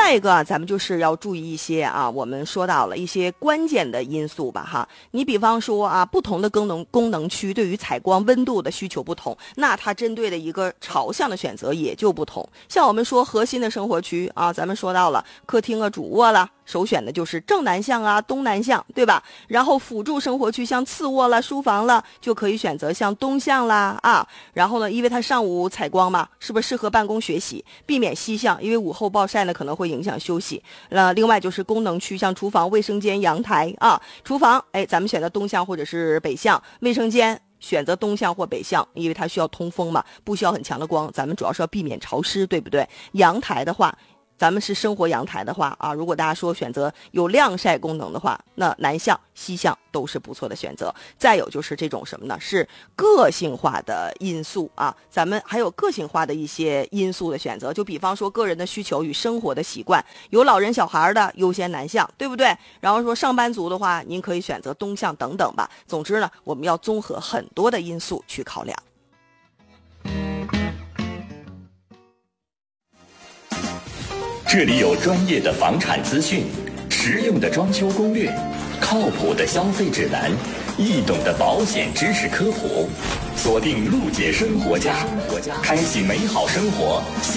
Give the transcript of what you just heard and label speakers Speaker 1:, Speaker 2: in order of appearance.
Speaker 1: 再一个啊，咱们就是要注意一些啊，我们说到了一些关键的因素吧哈。你比方说啊，不同的功能区对于采光温度的需求不同，那它针对的一个朝向的选择也就不同。像我们说核心的生活区啊，咱们说到了客厅啊、主卧啦，首选的就是正南向啊、东南向，对吧？然后辅助生活区像次卧啦、书房啦，就可以选择像东向啦啊。然后呢，因为它上午采光嘛，是不是适合办公学习？避免西向，因为午后暴晒呢可能会影响休息。另外就是功能区，像厨房、卫生间、阳台啊。厨房，咱们选择东向或者是北向；卫生间选择东向或北向，因为它需要通风嘛，不需要很强的光。咱们主要是要避免潮湿，对不对？阳台的话，咱们是生活阳台的话啊，如果大家说选择有晾晒功能的话，那南向、西向都是不错的选择。再有就是这种什么呢？是个性化的因素啊，咱们还有个性化的一些因素的选择，就比方说个人的需求与生活的习惯，有老人小孩的优先南向，对不对？然后说上班族的话，您可以选择东向等等吧。总之呢，我们要综合很多的因素去考量。
Speaker 2: 这里有专业的房产资讯，实用的装修攻略，靠谱的消费指南，易懂的保险知识科普。锁定陆姐生活家，开启美好生活。